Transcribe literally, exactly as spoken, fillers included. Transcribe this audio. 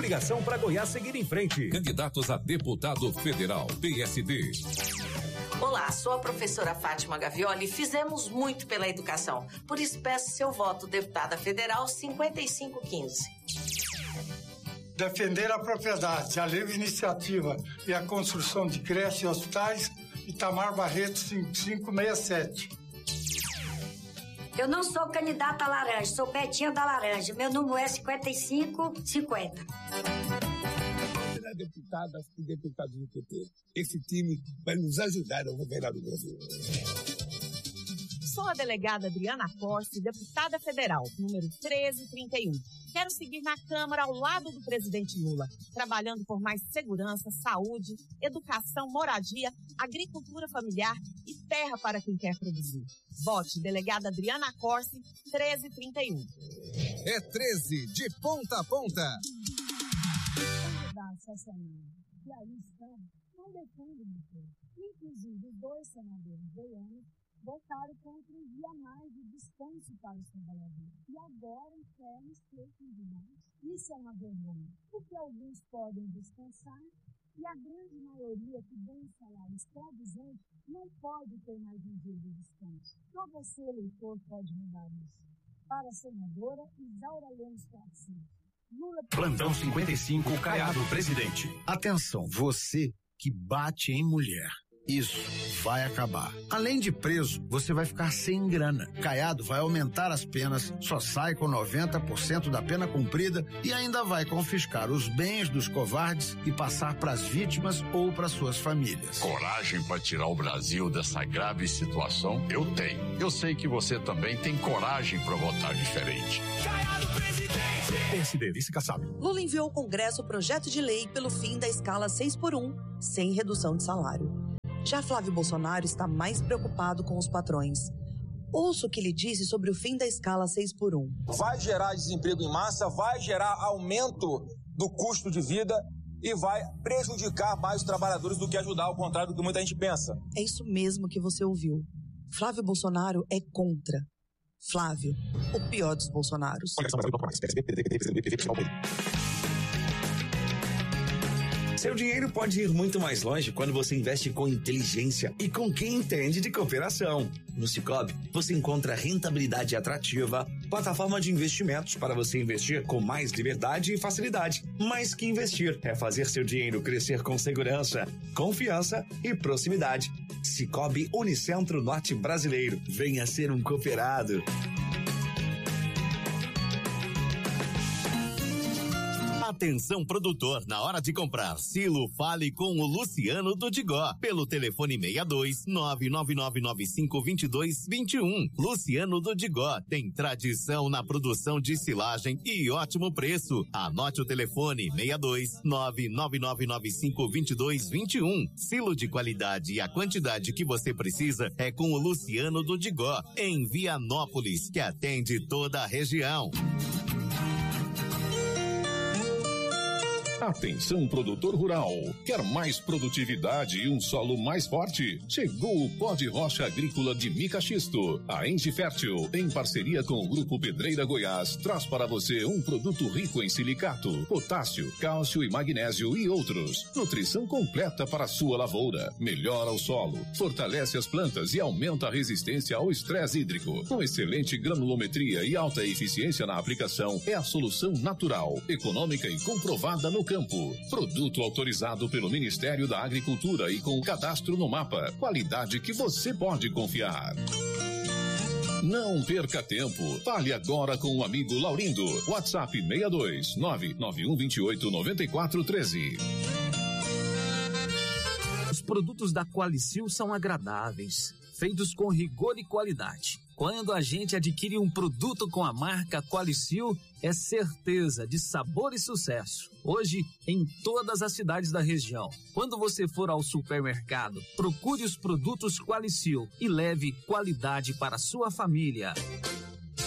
Coligação para Goiás seguir em frente. Candidatos a deputado federal, P S D. Olá, sou a professora Fátima Gavioli e fizemos muito pela educação. Por isso peço seu voto, deputada federal cinquenta e cinco quinze. Defender a propriedade, a livre iniciativa e a construção de creches e hospitais, Itamar Barreto cinco cinco seis sete. Eu não sou candidata a laranja, sou Betinha da Laranja. Meu número é cinquenta e cinco cinquenta. Deputadas e deputados do P T, esse time vai nos ajudar a governar o Brasil. Sou a delegada Adriana Corsi, deputada federal, número treze trinta e um. Quero seguir na Câmara ao lado do presidente Lula, trabalhando por mais segurança, saúde, educação, moradia, agricultura familiar e terra para quem quer produzir. Vote delegada Adriana Corsi, treze trinta e um. É treze, de ponta a ponta. E aí estão, não defendem o povo. Inclusive, os dois senadores goianos votaram contra um dia a mais de descanso para os trabalhadores. E agora querem ser condenados. Isso é uma vergonha, porque alguns podem descansar e a grande maioria que ganha salários escravizantes não pode ter mais um dia de descanso. Só você, eleitor, pode mudar isso. Para a senadora Isaura Lemos Cassim. Plantão cinquenta e cinco, Caiado, presidente. Atenção, você que bate em mulher. Isso vai acabar. Além de preso, você vai ficar sem grana. Caiado vai aumentar as penas, só sai com noventa por cento da pena cumprida e ainda vai confiscar os bens dos covardes e passar para as vítimas ou para suas famílias. Coragem para tirar o Brasil dessa grave situação? Eu tenho. Eu sei que você também tem coragem para votar diferente. Caiado, presidente! P S D, vice Kassab. Lula enviou ao Congresso o projeto de lei pelo fim da escala seis por um, sem redução de salário. Já Flávio Bolsonaro está mais preocupado com os patrões. Ouça o que ele disse sobre o fim da escala seis por um. Vai gerar desemprego em massa, vai gerar aumento do custo de vida e vai prejudicar mais os trabalhadores do que ajudar, ao contrário do que muita gente pensa. É isso mesmo que você ouviu. Flávio Bolsonaro é contra. Flávio, o pior dos Bolsonaros. Seu dinheiro pode ir muito mais longe quando você investe com inteligência e com quem entende de cooperação. No Sicoob, você encontra rentabilidade atrativa, plataforma de investimentos para você investir com mais liberdade e facilidade. Mais que investir é fazer seu dinheiro crescer com segurança, confiança e proximidade. Sicoob Unicentro Norte Brasileiro. Venha ser um cooperado. Atenção, produtor, na hora de comprar silo, fale com o Luciano do Digó, pelo telefone seis dois nove nove nove nove cinco dois dois dois um. Luciano do Digó tem tradição na produção de silagem e ótimo preço. Anote o telefone seis dois nove nove nove nove cinco dois dois dois um. Silo de qualidade e a quantidade que você precisa é com o Luciano do Digó, em Vianópolis, que atende toda a região. Atenção, produtor rural. Quer mais produtividade e um solo mais forte? Chegou o pó de rocha agrícola de mica xisto. A Enge Fértil, em parceria com o Grupo Pedreira Goiás, traz para você um produto rico em silicato, potássio, cálcio e magnésio e outros. Nutrição completa para a sua lavoura. Melhora o solo, fortalece as plantas e aumenta a resistência ao estresse hídrico. Com excelente granulometria e alta eficiência na aplicação, é a solução natural, econômica e comprovada no campo. Produto autorizado pelo Ministério da Agricultura e com cadastro no mapa. Qualidade que você pode confiar. Não perca tempo. Fale agora com o amigo Laurindo. WhatsApp seis dois nove nove um dois oito nove quatro um três. Os produtos da Qualicil são agradáveis, feitos com rigor e qualidade. Quando a gente adquire um produto com a marca Qualicil, é certeza de sabor e sucesso. Hoje, em todas as cidades da região. Quando você for ao supermercado, procure os produtos Qualicil e leve qualidade para a sua família.